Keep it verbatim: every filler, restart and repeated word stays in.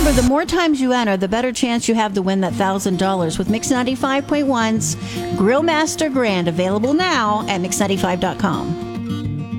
Remember, the more times you enter, the better chance you have to win that one thousand dollars with Mix ninety-five point one's Grill Master Grand, available now at mix ninety-five dot com.